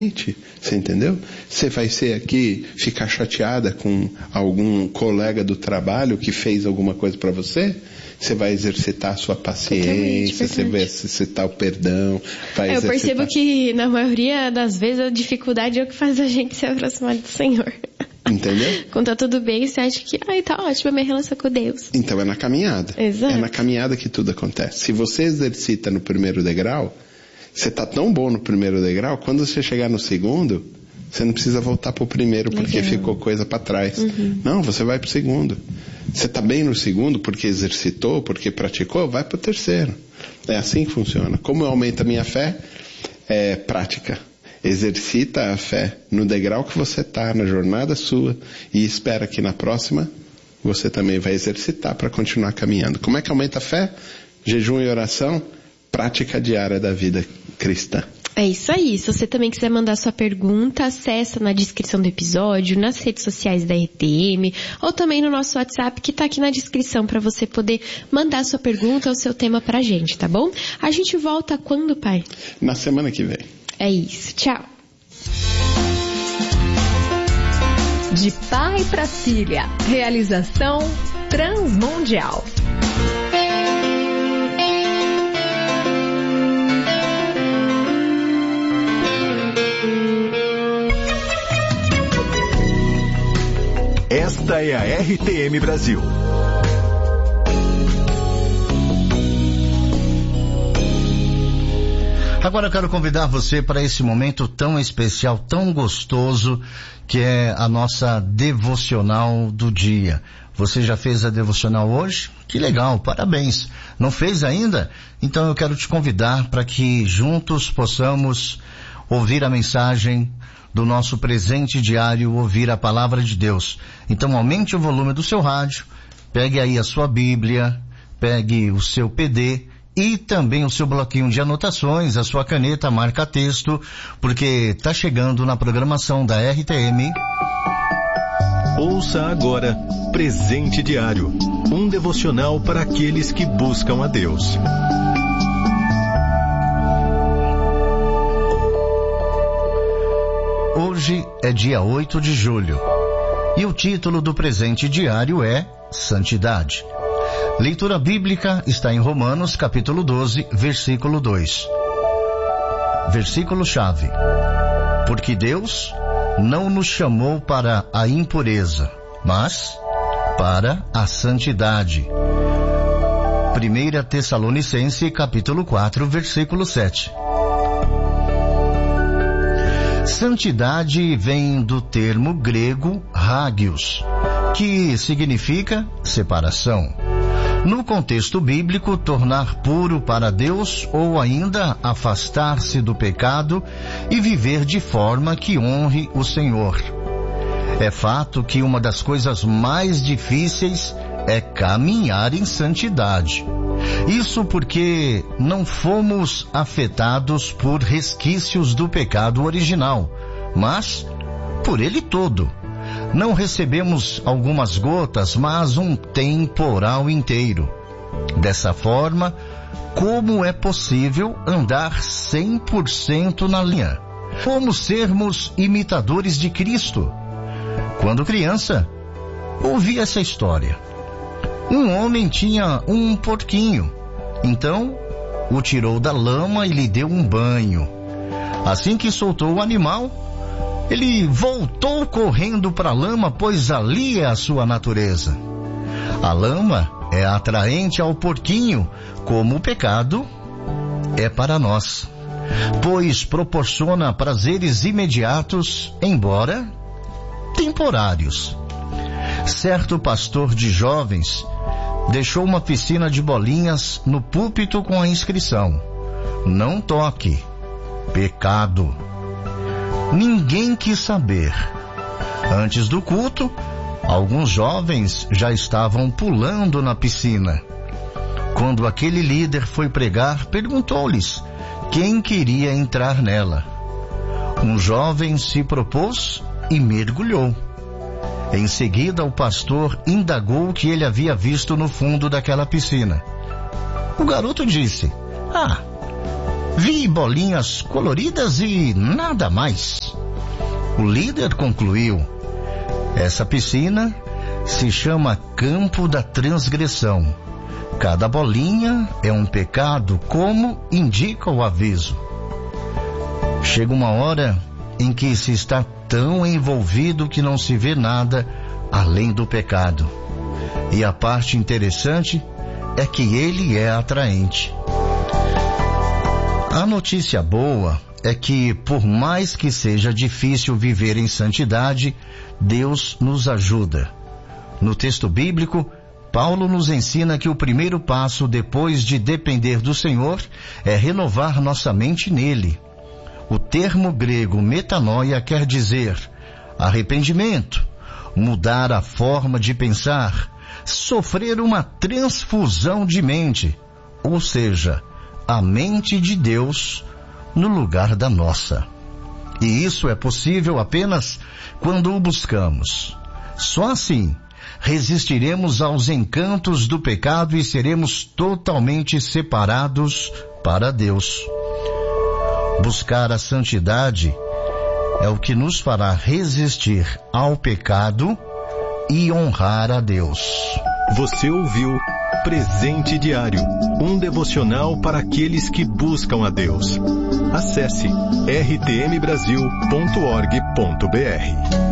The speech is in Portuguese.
Você entendeu? Você vai ser aqui, ficar chateada com algum colega do trabalho que fez alguma coisa para você? Você vai exercitar a sua paciência, você vai exercitar o perdão, vai Eu percebo que na maioria das vezes a dificuldade é o que faz a gente se aproximar do Senhor. Entendeu? Quando tá tudo bem, você acha que, tá ótimo a minha relação com Deus. Então é na caminhada. Exato. É na caminhada que tudo acontece. Se você exercita no primeiro degrau, você tá tão bom no primeiro degrau, quando você chegar no segundo, você não precisa voltar pro primeiro porque ficou coisa para trás. Não, você vai pro segundo. Você tá bem no segundo porque exercitou, porque praticou, vai pro terceiro. É assim que funciona. Como aumenta a minha fé? É prática. Exercita a fé no degrau que você tá, na jornada sua, e espera que na próxima você também vai exercitar para continuar caminhando. Como é que aumenta a fé? Jejum e oração. Prática diária da vida cristã. É isso aí. Se você também quiser mandar sua pergunta, acessa na descrição do episódio, nas redes sociais da RTM, ou também no nosso WhatsApp que tá aqui na descrição para você poder mandar sua pergunta ou seu tema pra gente, tá bom? A gente volta quando, pai? Na semana que vem. É isso. Tchau. De pai para filha. Realização Transmundial. Esta é a RTM Brasil. Agora eu quero convidar você para esse momento tão especial, tão gostoso, que é a nossa devocional do dia. Você já fez a devocional hoje? Que legal, parabéns. Não fez ainda? Então eu quero te convidar para que juntos possamos ouvir a mensagem do nosso presente diário, ouvir a palavra de Deus. Então aumente o volume do seu rádio, pegue aí a sua Bíblia, pegue o seu PD e também o seu bloquinho de anotações, a sua caneta, marca-texto, porque está chegando na programação da RTM. Ouça agora Presente Diário, um devocional para aqueles que buscam a Deus. Hoje é dia 8 de julho e o título do presente diário é Santidade. Leitura bíblica está em Romanos capítulo 12, versículo 2. Versículo-chave. Porque Deus não nos chamou para a impureza, mas para a santidade. 1 Tessalonicenses capítulo 4, versículo 7. Santidade vem do termo grego hagios, que significa separação. No contexto bíblico, tornar puro para Deus ou ainda afastar-se do pecado e viver de forma que honre o Senhor. É fato que uma das coisas mais difíceis é caminhar em santidade. Isso porque não fomos afetados por resquícios do pecado original, mas por ele todo. Não recebemos algumas gotas, mas um temporal inteiro. Dessa forma, como é possível andar 100% na linha? Como sermos imitadores de Cristo? Quando criança, ouvi essa história. Um homem tinha um porquinho, então o tirou da lama e lhe deu um banho. Assim que soltou o animal, ele voltou correndo para a lama, pois ali é a sua natureza. A lama é atraente ao porquinho, como o pecado é para nós, pois proporciona prazeres imediatos, embora temporários. Certo pastor de jovens deixou uma piscina de bolinhas no púlpito com a inscrição: não toque, pecado. Ninguém quis saber. Antes do culto, alguns jovens já estavam pulando na piscina. Quando aquele líder foi pregar, perguntou-lhes quem queria entrar nela. Um jovem se propôs e mergulhou. Em seguida, o pastor indagou o que ele havia visto no fundo daquela piscina. O garoto disse: Vi bolinhas coloridas e nada mais. O líder concluiu: essa piscina se chama Campo da Transgressão. Cada bolinha é um pecado, como indica o aviso. Chega uma hora em que se está tão envolvido que não se vê nada além do pecado. E a parte interessante é que ele é atraente. A notícia boa é que, por mais que seja difícil viver em santidade, Deus nos ajuda. No texto bíblico, Paulo nos ensina que o primeiro passo depois de depender do Senhor é renovar nossa mente nele. O termo grego metanoia quer dizer arrependimento, mudar a forma de pensar, sofrer uma transfusão de mente, ou seja, a mente de Deus no lugar da nossa. E isso é possível apenas quando o buscamos. Só assim resistiremos aos encantos do pecado e seremos totalmente separados para Deus. Buscar a santidade é o que nos fará resistir ao pecado e honrar a Deus. Você ouviu Presente Diário, um devocional para aqueles que buscam a Deus. Acesse rtmbrasil.org.br.